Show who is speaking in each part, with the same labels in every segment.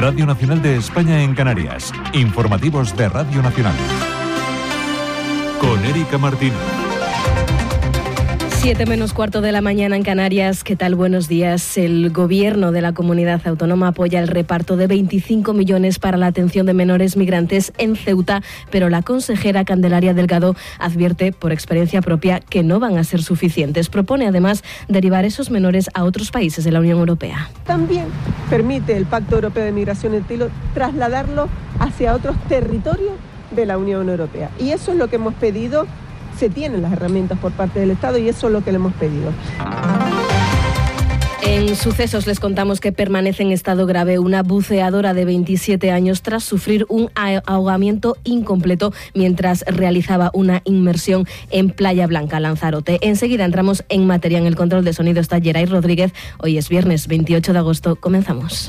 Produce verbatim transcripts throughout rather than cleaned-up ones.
Speaker 1: Radio Nacional de España en Canarias. Informativos de Radio Nacional. Con Erika Martínez.
Speaker 2: Siete menos cuarto de la mañana en Canarias. ¿Qué tal? Buenos días. El Gobierno de la Comunidad Autónoma apoya el reparto de veinticinco millones para la atención de menores migrantes en Ceuta, pero la consejera Candelaria Delgado advierte por experiencia propia que no van a ser suficientes. Propone además derivar esos menores a otros países de la Unión Europea.
Speaker 3: También permite el Pacto Europeo de Migración y Asilo trasladarlo hacia otros territorios de la Unión Europea. Y eso es lo que hemos pedido. Se tienen las herramientas por parte del Estado y eso es lo que le hemos pedido.
Speaker 2: En sucesos les contamos que permanece en estado grave una buceadora de veintisiete años tras sufrir un ahogamiento incompleto mientras realizaba una inmersión en Playa Blanca, Lanzarote. Enseguida entramos en materia. En el control de sonido está Geray Rodríguez. Hoy es viernes veintiocho de agosto. Comenzamos.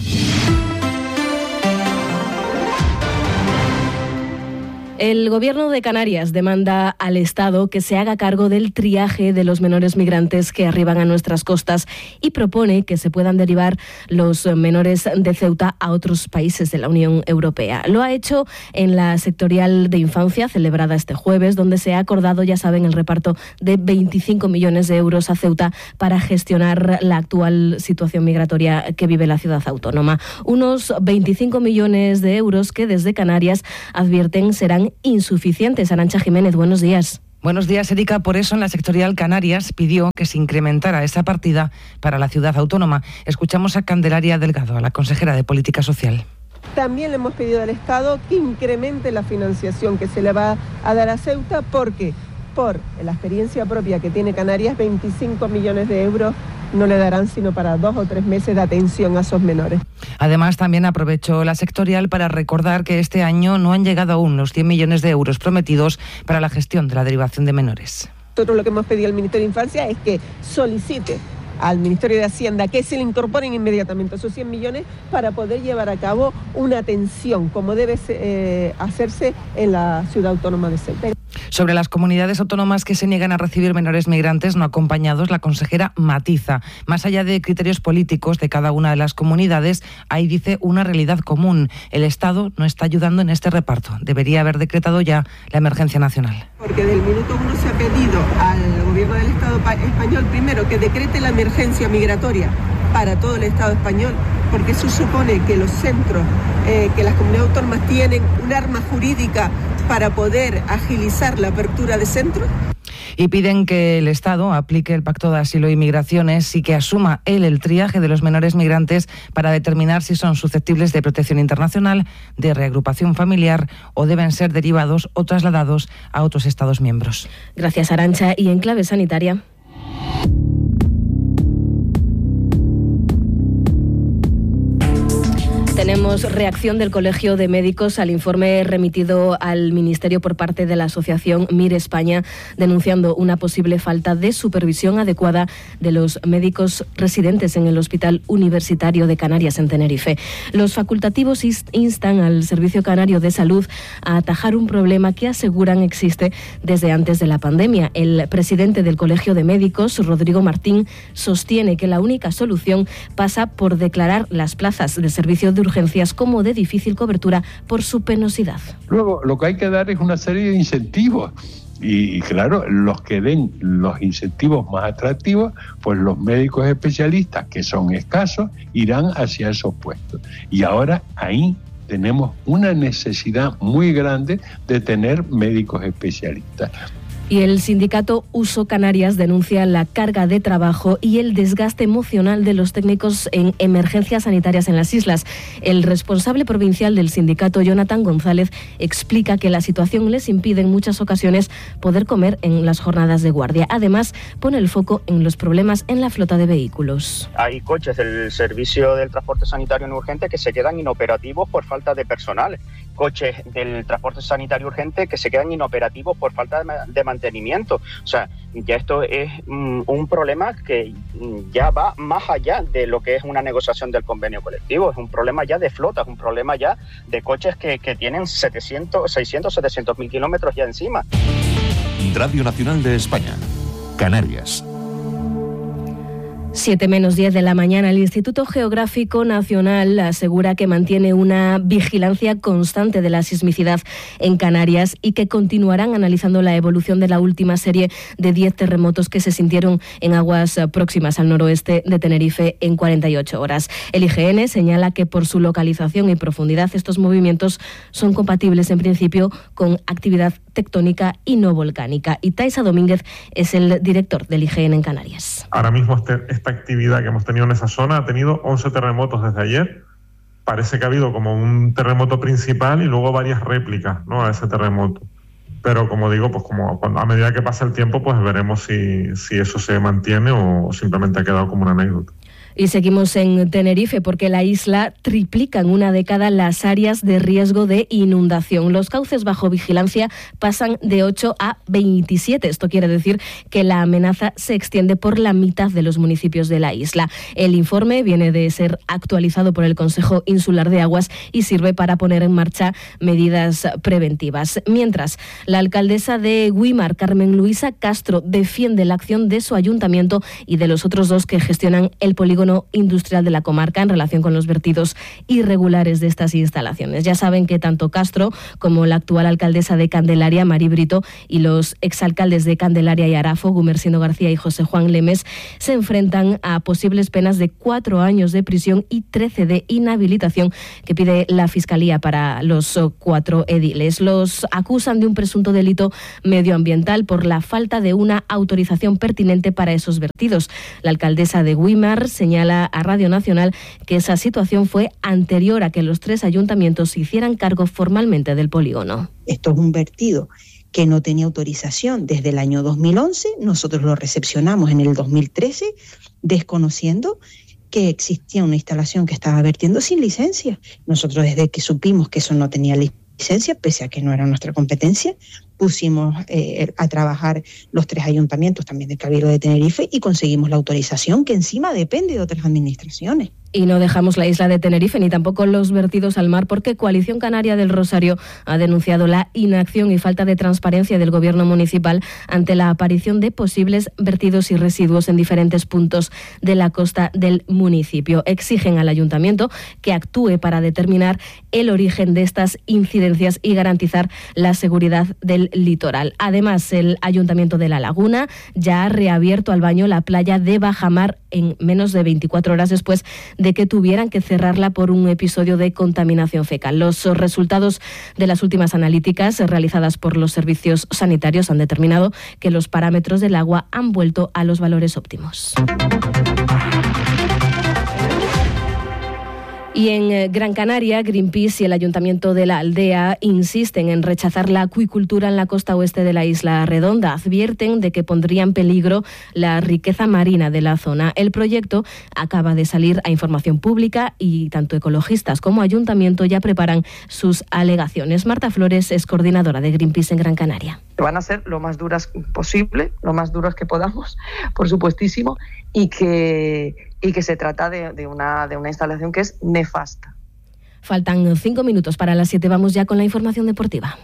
Speaker 2: El Gobierno de Canarias demanda al Estado que se haga cargo del triaje de los menores migrantes que arriban a nuestras costas y propone que se puedan derivar los menores de Ceuta a otros países de la Unión Europea. Lo ha hecho en la sectorial de infancia celebrada este jueves, donde se ha acordado, ya saben, el reparto de veinticinco millones de euros a Ceuta para gestionar la actual situación migratoria que vive la ciudad autónoma. Unos veinticinco millones de euros que desde Canarias advierten serán insuficientes. Arantxa Jiménez, buenos días.
Speaker 4: Buenos días, Erika. Por eso en la sectorial Canarias pidió que se incrementara esa partida para la ciudad autónoma. Escuchamos a Candelaria Delgado, a la consejera de Política Social.
Speaker 3: También le hemos pedido al Estado que incremente la financiación que se le va a dar a Ceuta, porque por la experiencia propia que tiene Canarias, veinticinco millones de euros no le darán sino para dos o tres meses de atención a esos menores.
Speaker 4: Además, también aprovechó la sectorial para recordar que este año no han llegado aún los cien millones de euros prometidos para la gestión de la derivación de menores.
Speaker 3: Nosotros lo que hemos pedido al Ministerio de Infancia es que solicite al Ministerio de Hacienda que se le incorporen inmediatamente esos cien millones para poder llevar a cabo una atención como debe eh, hacerse en la ciudad autónoma de Ceuta.
Speaker 4: Sobre las comunidades autónomas que se niegan a recibir menores migrantes no acompañados, la consejera matiza. Más allá de criterios políticos de cada una de las comunidades, hay, dice, una realidad común. El Estado no está ayudando en este reparto. Debería haber decretado ya la emergencia nacional.
Speaker 3: Porque del minuto uno se ha pedido al Gobierno del Estado español, primero, que decrete la emergencia migratoria para todo el Estado español, porque eso supone que los centros, eh, que las comunidades autónomas tienen un arma jurídica para poder agilizar la apertura de centros.
Speaker 4: Y piden que el Estado aplique el Pacto de Asilo y Migraciones y que asuma él el triaje de los menores migrantes para determinar si son susceptibles de protección internacional, de reagrupación familiar o deben ser derivados o trasladados a otros Estados miembros.
Speaker 2: Gracias, Arantxa. Y en clave sanitaria. Tenemos reacción del Colegio de Médicos al informe remitido al Ministerio por parte de la asociación MIR España, denunciando una posible falta de supervisión adecuada de los médicos residentes en el Hospital Universitario de Canarias en Tenerife. Los facultativos instan al Servicio Canario de Salud a atajar un problema que aseguran existe desde antes de la pandemia. El presidente del Colegio de Médicos, Rodrigo Martín, sostiene que la única solución pasa por declarar las plazas de servicio de urgencias como de difícil cobertura por su penosidad.
Speaker 5: Luego, lo que hay que dar es una serie de incentivos. Y, y claro, los que den los incentivos más atractivos, pues los médicos especialistas, que son escasos, irán hacia esos puestos. Y ahora ahí tenemos una necesidad muy grande de tener médicos especialistas.
Speaker 2: Y el sindicato Uso Canarias denuncia la carga de trabajo y el desgaste emocional de los técnicos en emergencias sanitarias en las islas. El responsable provincial del sindicato, Jonathan González, explica que la situación les impide en muchas ocasiones poder comer en las jornadas de guardia. Además, pone el foco en los problemas en la flota de vehículos.
Speaker 6: Hay coches del servicio del transporte sanitario no urgente que se quedan inoperativos por falta de personal. Coches del transporte sanitario urgente que se quedan inoperativos por falta de mantenimiento. O sea, ya esto es um, un problema que ya va más allá de lo que es una negociación del convenio colectivo. Es un problema ya de flota, es un problema ya de coches que, que tienen setecientos, seiscientos, setecientos mil kilómetros ya encima.
Speaker 1: Radio Nacional de España, Canarias.
Speaker 2: Siete menos diez de la mañana, el Instituto Geográfico Nacional asegura que mantiene una vigilancia constante de la sismicidad en Canarias y que continuarán analizando la evolución de la última serie de diez terremotos que se sintieron en aguas próximas al noroeste de Tenerife en cuarenta y ocho horas. El I G N señala que por su localización y profundidad estos movimientos son compatibles en principio con actividad tectónica y no volcánica. Y Taisa Domínguez es el director del I G N en Canarias.
Speaker 7: Ahora mismo este, esta actividad que hemos tenido en esa zona ha tenido once terremotos desde ayer. Parece que ha habido como un terremoto principal y luego varias réplicas, ¿no?, a ese terremoto. Pero como digo, pues como cuando, a medida que pasa el tiempo, pues veremos si, si eso se mantiene o simplemente ha quedado como una anécdota.
Speaker 2: Y seguimos en Tenerife porque la isla triplica en una década las áreas de riesgo de inundación. Los cauces bajo vigilancia pasan de ocho a veintisiete. Esto quiere decir que la amenaza se extiende por la mitad de los municipios de la isla. El informe viene de ser actualizado por el Consejo Insular de Aguas y sirve para poner en marcha medidas preventivas. Mientras, la alcaldesa de Güímar, Carmen Luisa Castro, defiende la acción de su ayuntamiento y de los otros dos que gestionan el polígono industrial de la comarca en relación con los vertidos irregulares de estas instalaciones. Ya saben que tanto Castro como la actual alcaldesa de Candelaria, Mari Brito, y los exalcaldes de Candelaria y Arafo, Gumersindo García y José Juan Lemes, se enfrentan a posibles penas de cuatro años de prisión y trece de inhabilitación que pide la Fiscalía para los cuatro ediles. Los acusan de un presunto delito medioambiental por la falta de una autorización pertinente para esos vertidos. La alcaldesa de Güímar señala Señala a Radio Nacional que esa situación fue anterior a que los tres ayuntamientos se hicieran cargo formalmente del polígono.
Speaker 8: Esto es un vertido que no tenía autorización desde el año dos mil once, nosotros lo recepcionamos en el dos mil trece, desconociendo que existía una instalación que estaba vertiendo sin licencia. Nosotros desde que supimos que eso no tenía licencia, pese a que no era nuestra competencia, pusimos eh, a trabajar los tres ayuntamientos también del Cabildo de Tenerife y conseguimos la autorización que encima depende de otras administraciones.
Speaker 2: Y no dejamos la isla de Tenerife ni tampoco los vertidos al mar porque Coalición Canaria del Rosario ha denunciado la inacción y falta de transparencia del gobierno municipal ante la aparición de posibles vertidos y residuos en diferentes puntos de la costa del municipio. Exigen al ayuntamiento que actúe para determinar el origen de estas incidencias y garantizar la seguridad del litoral. Además, el Ayuntamiento de La Laguna ya ha reabierto al baño la playa de Bajamar en menos de veinticuatro horas después de que tuvieran que cerrarla por un episodio de contaminación fecal. Los resultados de las últimas analíticas realizadas por los servicios sanitarios han determinado que los parámetros del agua han vuelto a los valores óptimos. Y en Gran Canaria, Greenpeace y el Ayuntamiento de la Aldea insisten en rechazar la acuicultura en la costa oeste de la Isla Redonda. Advierten de que pondría en peligro la riqueza marina de la zona. El proyecto acaba de salir a información pública y tanto ecologistas como Ayuntamiento ya preparan sus alegaciones. Marta Flores es coordinadora de Greenpeace en Gran Canaria.
Speaker 9: Van a ser lo más duras posible, lo más duras que podamos, por supuestísimo, y que, y que se trata de, de, una, de una instalación que es nefasta.
Speaker 2: Faltan cinco minutos para las siete. Vamos ya con la información deportiva.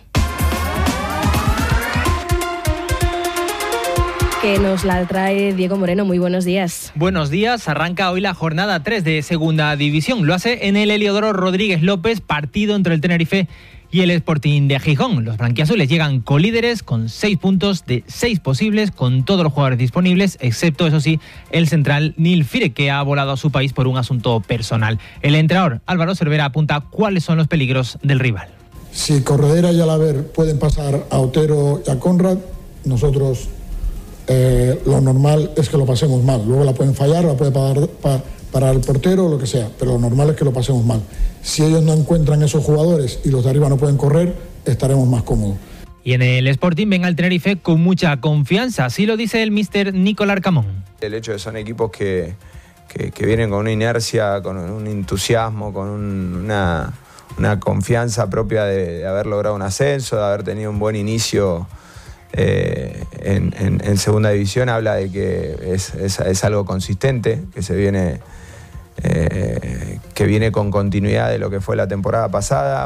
Speaker 2: Que nos la trae Diego Moreno. Muy buenos días.
Speaker 10: Buenos días. Arranca hoy la jornada tres de Segunda División. Lo hace en el Heliodoro Rodríguez López, partido entre el Tenerife y el Sporting de Gijón. Los blanquiazules llegan colíderes con seis puntos de seis posibles, con todos los jugadores disponibles, excepto, eso sí, el central Nil Fire, que ha volado a su país por un asunto personal. El entrenador Álvaro Cervera apunta cuáles son los peligros del rival.
Speaker 11: Si Corredera y Alaver pueden pasar a Otero y a Conrad, nosotros eh, lo normal es que lo pasemos mal. Luego la pueden fallar, la puede parar, pa, parar el portero o lo que sea, pero lo normal es que lo pasemos mal. Si ellos no encuentran esos jugadores y los de arriba no pueden correr, estaremos más cómodos.
Speaker 10: Y en el Sporting ven al Tenerife con mucha confianza, así lo dice el míster Nicolás Arcamón.
Speaker 12: El hecho de que son equipos que, que, que vienen con una inercia, con un entusiasmo, con un, una, una confianza propia de, de haber logrado un ascenso, de haber tenido un buen inicio eh, en, en, en Segunda División, habla de que es, es, es algo consistente, que se viene... Eh, que viene con continuidad de lo que fue la temporada pasada.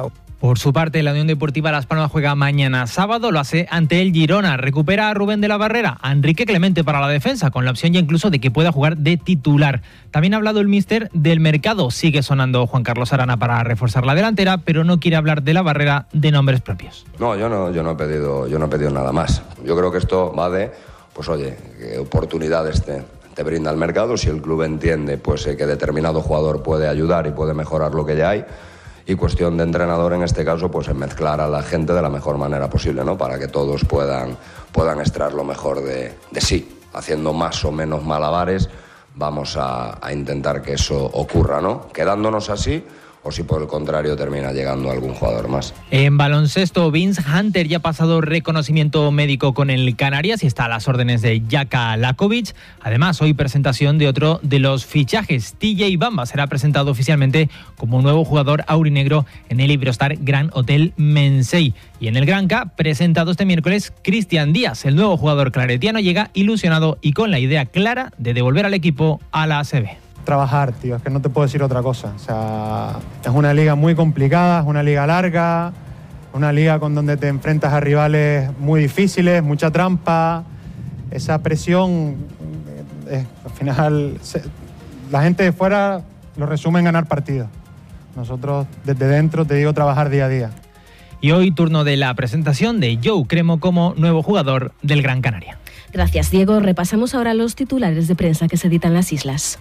Speaker 10: Por su parte, la Unión Deportiva Las Palmas juega mañana sábado, lo hace ante el Girona. Recupera a Rubén de la Barrera, a Enrique Clemente para la defensa, con la opción ya incluso de que pueda jugar de titular. También ha hablado el míster del mercado. Sigue sonando Juan Carlos Arana para reforzar la delantera, pero no quiere hablar de la Barrera de nombres propios.
Speaker 13: No, yo no, yo no he pedido, yo no he pedido nada más. Yo creo que esto va de, pues oye, qué oportunidades te, te brinda el mercado. Si el club entiende, pues eh, que determinado jugador puede ayudar y puede mejorar lo que ya hay. Y cuestión de entrenador en este caso, pues en mezclar a la gente de la mejor manera posible, ¿no? Para que todos puedan, puedan extraer lo mejor de, de sí. Haciendo más o menos malabares, vamos a, a intentar que eso ocurra, ¿no? Quedándonos así, o si por el contrario termina llegando algún jugador más.
Speaker 10: En baloncesto, Vince Hunter ya ha pasado reconocimiento médico con el Canarias y está a las órdenes de Jaka Lakovic. Además, hoy presentación de otro de los fichajes. T J Bamba será presentado oficialmente como nuevo jugador aurinegro en el Iberostar Grand Hotel Mensei. Y en el Granca, presentado este miércoles, Cristian Díaz, el nuevo jugador claretiano, llega ilusionado y con la idea clara de devolver al equipo a la A C B.
Speaker 14: Trabajar, tío, es que no te puedo decir otra cosa. O sea, es una liga muy complicada, es una liga larga, una liga con donde te enfrentas a rivales muy difíciles, mucha trampa. Esa presión, eh, al final, se, la gente de fuera lo resume en ganar partidos. Nosotros desde dentro, te digo, trabajar día a día.
Speaker 10: Y hoy turno de la presentación de Joe Cremo como nuevo jugador del Gran Canaria.
Speaker 2: Gracias, Diego. Repasamos ahora los titulares de prensa que se editan en las islas.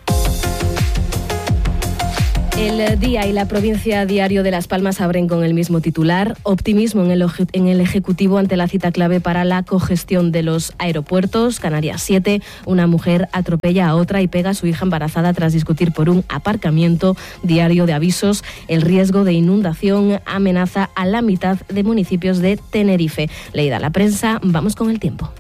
Speaker 2: El Día y la Provincia Diario de Las Palmas abren con el mismo titular: optimismo en el, en el Ejecutivo ante la cita clave para la cogestión de los aeropuertos. Canarias siete, una mujer atropella a otra y pega a su hija embarazada tras discutir por un aparcamiento. Diario de Avisos: el riesgo de inundación amenaza a la mitad de municipios de Tenerife. Leída la prensa, vamos con el tiempo.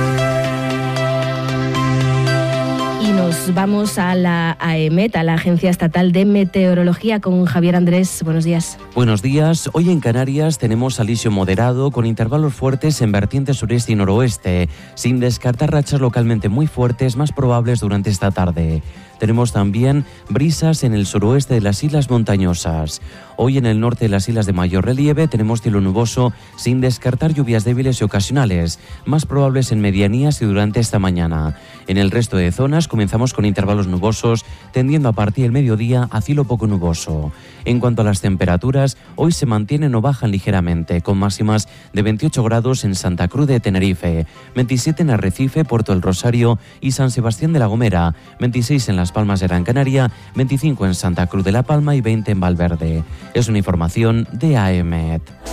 Speaker 2: Nos vamos a la AEMET, a la Agencia Estatal de Meteorología, con Javier Andrés. Buenos días.
Speaker 15: Buenos días. Hoy en Canarias tenemos alisio moderado con intervalos fuertes en vertiente sureste y noroeste, sin descartar rachas localmente muy fuertes más probables durante esta tarde. Tenemos también brisas en el suroeste de las islas montañosas. Hoy en el norte de las islas de mayor relieve tenemos cielo nuboso, sin descartar lluvias débiles y ocasionales, más probables en medianías y durante esta mañana. En el resto de zonas comenzamos con intervalos nubosos, tendiendo a partir del mediodía a cielo poco nuboso. En cuanto a las temperaturas, hoy se mantienen o bajan ligeramente, con máximas de veintiocho grados en Santa Cruz de Tenerife, veintisiete en Arrecife, Puerto del Rosario y San Sebastián de la Gomera, veintiséis en Las Palmas de Gran Canaria, veinticinco en Santa Cruz de la Palma y veinte en Valverde. Es una información de AEMET.